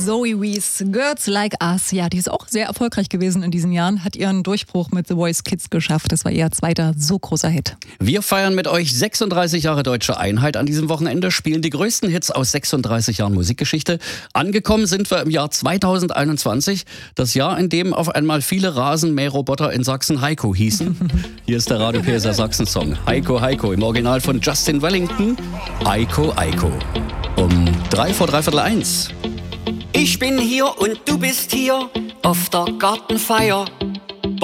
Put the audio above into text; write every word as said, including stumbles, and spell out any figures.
Zoe Wees, Girls Like Us. Ja, die ist auch sehr erfolgreich gewesen in diesen Jahren, hat ihren Durchbruch mit The Voice Kids geschafft. Das war ihr zweiter so großer Hit. Wir feiern mit euch sechsunddreißig Jahre Deutsche Einheit an diesem Wochenende, spielen die größten Hits aus sechsunddreißig Jahren Musikgeschichte. Angekommen sind wir im Jahr zweitausendeinundzwanzig, das Jahr, in dem auf einmal viele Rasenmäherroboter in Sachsen Heiko hießen. Hier ist der Radio P S R Sachsen-Song. Heiko, Heiko, im Original von Justin Wellington. Eiko, Eiko. Um drei vor dreiviertel eins. Ich bin hier und du bist hier auf der Gartenfeier.